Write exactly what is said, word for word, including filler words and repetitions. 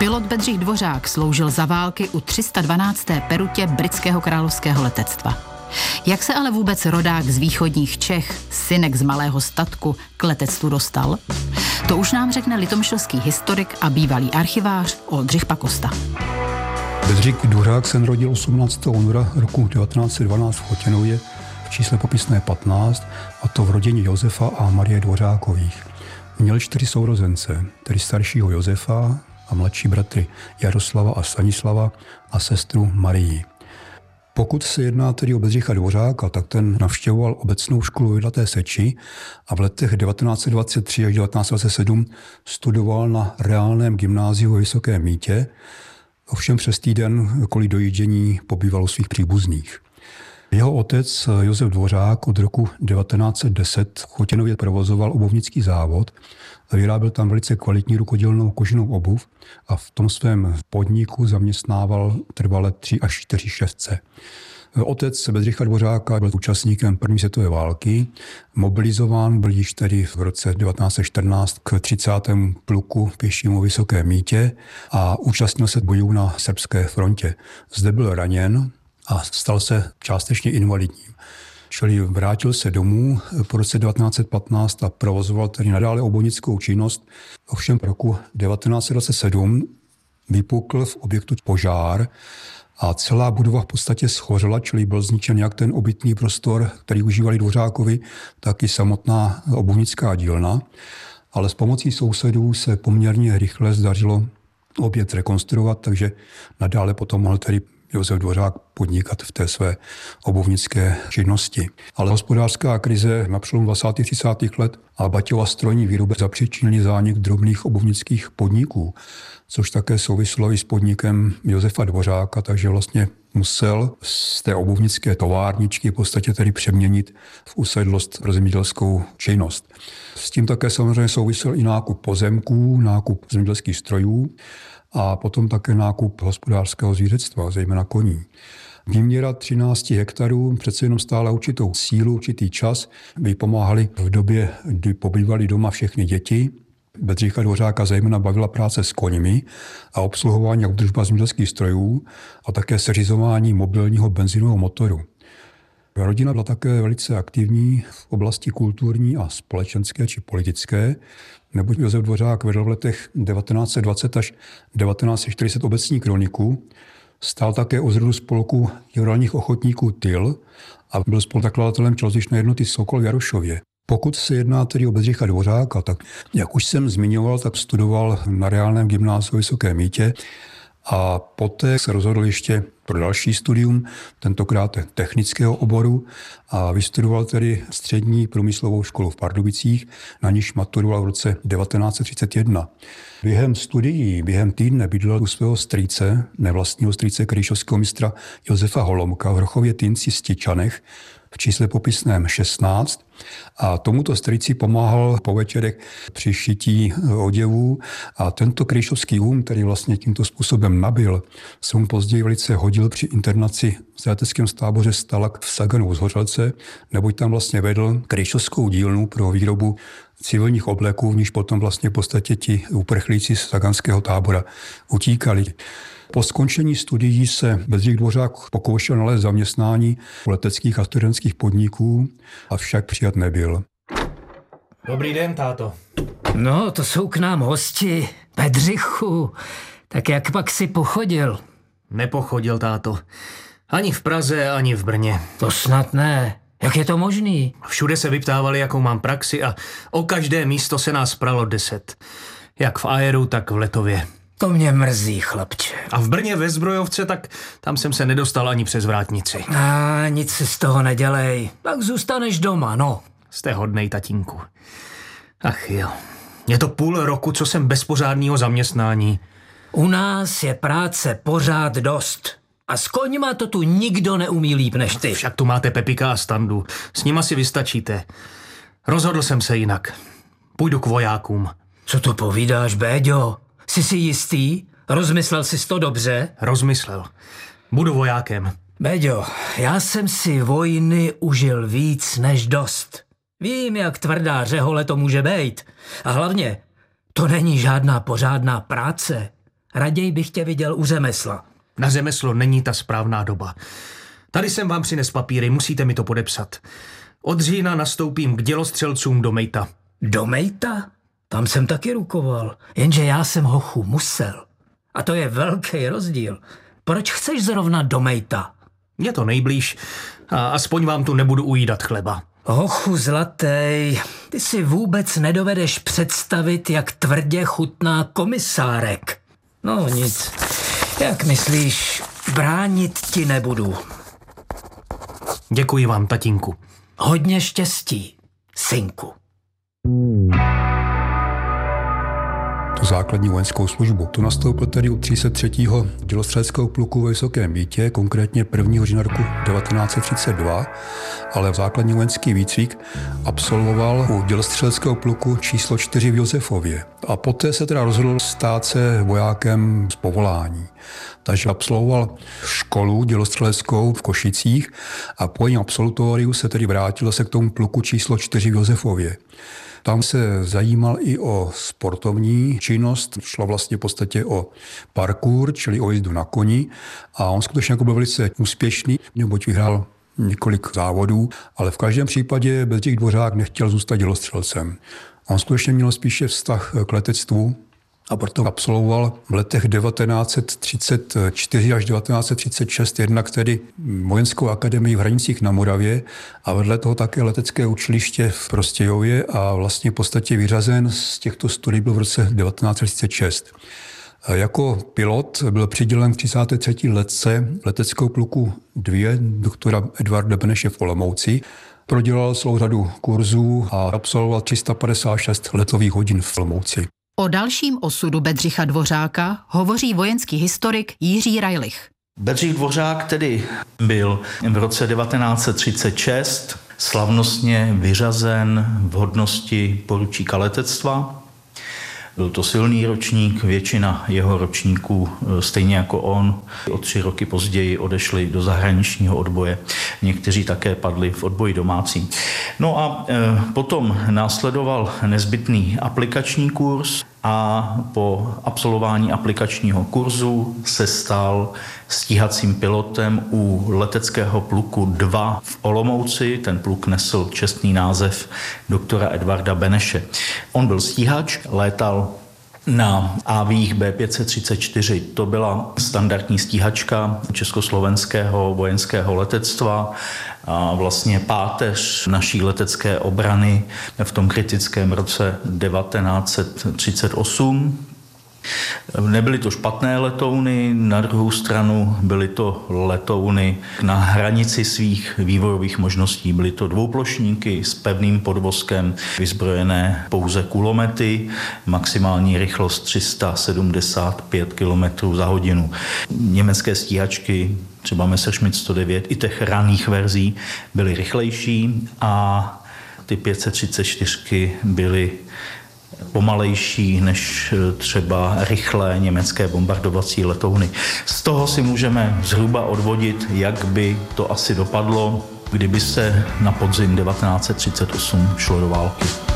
Pilot Bedřich Dvořák sloužil za války u tři sta dvanácté perutě britského královského letectva. Jak se ale vůbec rodák z východních Čech, synek z malého statku, k letectvu dostal? To už nám řekne litomyšlský historik a bývalý archivář Oldřich Pakosta. Bedřich Dvořák se narodil osmnáctého února roku devatenáct set dvanáct v Chotěnově v čísle popisné patnáct, a to v rodině Josefa a Marie Dvořákových. Měl čtyři sourozence, tedy staršího Josefa a mladší bratry Jaroslava a Stanislava a sestru Marii. Pokud se jedná tedy o Bedřicha Dvořáka, tak ten navštěvoval obecnou školu v Jedlaté Seči a v letech devatenáct set dvacet tři až devatenáct set dvacet sedm studoval na reálném gymnáziu ve Vysokém Mýtě, ovšem přes týden kvůli dojíždění pobýval u svých příbuzných. Jeho otec Josef Dvořák od roku devatenáct set deset v Chotěnově provozoval obuvnický závod a vyráběl tam velice kvalitní rukodělnou koženou obuv a v tom svém podniku zaměstnával trvale tři až čtyři ševce. Otec Bedřicha Dvořáka byl účastníkem první světové války, mobilizován byl již tedy v roce devatenáct set čtrnáct k třicátému pluku pěšímu Vysoké Mýtě a účastnil se bojů na srbské frontě. Zde byl raněn a stal se částečně invalidním. Čili vrátil se domů po roce devatenáct set patnáct a provozoval tedy nadále obuvnickou činnost. Ovšem roku devatenáct set dvacet sedm vypukl v objektu požár a celá budova v podstatě schořela, čili byl zničen jak ten obytný prostor, který užívali Dvořákovi, tak i samotná obuvnická dílna. Ale s pomocí sousedů se poměrně rychle zdařilo objekt rekonstruovat, takže nadále potom mohl tedy Josef Dvořák podnikat v té své obuvnické činnosti. Ale hospodářská krize na přelomu dvacátých třicátých let a Baťova strojní výroba zapříčinily zánik drobných obuvnických podniků, což také souvislo i s podnikem Josefa Dvořáka, takže vlastně musel z té obuvnické továrničky v podstatě tedy přeměnit v usedlost pro zemědělskou činnost. S tím také samozřejmě souvisel i nákup pozemků, nákup zemědělských strojů a potom také nákup hospodářského zvířectva, zejména koní. Výměra třináct hektarů přece jenom stála určitou sílu, určitý čas, by pomáhali v době, kdy pobývali doma všechny děti. Bedřicha Dvořáka zejména bavila práce s koňmi a obsluhování a údržba zemědělských strojů a také seřizování mobilního benzinového motoru. Rodina byla také velice aktivní v oblasti kulturní a společenské či politické, neboť Josef Dvořák vedl v letech devatenáct set dvacet až devatenáct set čtyřicet obecní kroniku, stál také u zrodu spolku jihorodních ochotníků Tyl a byl spoluzakladatelem tělocvičné jednoty Sokol v Jarošově. Pokud se jedná tedy o Bedřicha Dvořáka, tak jak už jsem zmiňoval, tak studoval na reálném gymnáziu v Vysokém Mýtě a poté se rozhodl ještě pro další studium, tentokrát technického oboru, a vystudoval tedy střední průmyslovou školu v Pardubicích, na níž maturoval v roce devatenáct set třicet jedna. Během studií, během týdne bydlel u svého strýce, nevlastního strýce kryšovského mistra Josefa Holomka v Hrochově Tynci Stičanech, v čísle popisném šestnáct, a tomuto strýci pomáhal po večerech při šití oděvů a tento kryšovský um, který vlastně tímto způsobem nabyl, se mu později velice hodil při internaci v zajateckém táboře Stalak v Saganu z Hořelce, neboť tam vlastně vedl kryšovskou dílnu pro výrobu civilních obleků, v níž potom vlastně v podstatě ti uprchlíci z saganského tábora utíkali. Po skončení studií se Bedřich Dvořák pokoušel nalézt zaměstnání u leteckých a studentských podniků, avšak přijat nebyl. Dobrý den, táto. No, to jsou k nám hosti. Bedřichu, tak jak pak si pochodil? Nepochodil, táto. Ani v Praze, ani v Brně. To snad ne. Jak je to možný? Všude se vyptávali, jakou mám praxi, a o každé místo se nás pralo deset. Jak v aéru, tak v letově. To mě mrzí, chlapče. A v Brně ve Zbrojovce, tak tam jsem se nedostal ani přes vrátnici. A nic si z toho nedělej. Tak zůstaneš doma, no. Jste hodnej, tatínku. Ach jo. Je to půl roku, co jsem bez pořádného zaměstnání. U nás je práce pořád dost. A s koňma to tu nikdo neumí líp než ty. Však tu máte Pepika a Standu. S nima si vystačíte. Rozhodl jsem se jinak. Půjdu k vojákům. Co to povídáš, Béďo? Jsi si jistý? Rozmyslel jsi to dobře? Rozmyslel. Budu vojákem. Béďo, já jsem si vojny užil víc než dost. Vím, jak tvrdá řehole to může být. A hlavně, to není žádná pořádná práce. Raději bych tě viděl u řemesla. Na řemeslo není ta správná doba. Tady jsem vám přines papíry, musíte mi to podepsat. Od října nastoupím k dělostřelcům do Mejta. Do Mejta? Tam jsem taky rukoval, jenže já jsem hochu musel. A to je velký rozdíl. Proč chceš zrovna do Mejta? Je to nejblíž a aspoň vám tu nebudu ujídat chleba. Hochu zlatej, ty si vůbec nedovedeš představit, jak tvrdě chutná komisárek. No nic, jak myslíš, bránit ti nebudu. Děkuji vám, tatínku. Hodně štěstí, synku. Tu základní vojenskou službu. Tu nastoupil tedy u tři sta třetího dělostřeleckého pluku ve Vysokém Mýtě, konkrétně prvního října roku devatenáct set třicet dva, ale základní vojenský výcvik absolvoval u dělostřeleckého pluku číslo čtyři v Josefově. A poté se teda rozhodl stát se vojákem z povolání. Takže absolvoval školu dělostřeleckou v Košicích a po jejím absolutoriu se tedy vrátil se k tomu pluku číslo čtyři v Josefově. Tam se zajímal i o sportovní činnost, šlo vlastně v podstatě o parkour, čili o jízdu na koni a on skutečně jako byl velice úspěšný, neboť vyhrál několik závodů, ale v každém případě Bedřich Dvořák nechtěl zůstat dělostřelcem. On skutečně měl spíše vztah k letectvu a proto absolvoval v letech devatenáct set třicet čtyři až devatenáct set třicet šest jednak tedy vojenskou akademii v Hranicích na Moravě a vedle toho také letecké učiliště v Prostějově a vlastně v podstatě vyřazen z těchto studií byl v roce devatenáct set třicet šest. Jako pilot byl přidělen k třicáté třetí letce leteckého pluku dva doktora Edvarda Beneše v Olomouci. Prodělal celou řadu kurzů a absolvoval tři sta padesát šest letových hodin v Olomouci. O dalším osudu Bedřicha Dvořáka hovoří vojenský historik Jiří Rajlich. Bedřich Dvořák tedy byl v roce devatenáct set třicet šest slavnostně vyřazen v hodnosti poručíka letectva. Byl to silný ročník, většina jeho ročníků, stejně jako on, o tři roky později odešli do zahraničního odboje. Někteří také padli v odboji domácím. No a e, potom následoval nezbytný aplikační kurz a po absolvování aplikačního kurzu se stal stíhacím pilotem u leteckého pluku dva v Olomouci. Ten pluk nesl čestný název doktora Edvarda Beneše. On byl stíhač, létal na Avích bé pět set třicet čtyři. To byla standardní stíhačka československého vojenského letectva a vlastně páteř naší letecké obrany v tom kritickém roce devatenáct set třicet osm. Nebyly to špatné letouny, na druhou stranu byly to letouny na hranici svých vývojových možností. Byly to dvouplošníky s pevným podvozkem, vyzbrojené pouze kulomety, maximální rychlost tři sta sedmdesát pět kilometrů za hodinu. Německé stíhačky, třeba Messerschmitt sto devět, i těch raných verzí byly rychlejší a ty pět set třicet čtyři byly pomalejší než třeba rychlé německé bombardovací letouny. Z toho si můžeme zhruba odvodit, jak by to asi dopadlo, kdyby se na podzim devatenáct set třicet osm šlo do války.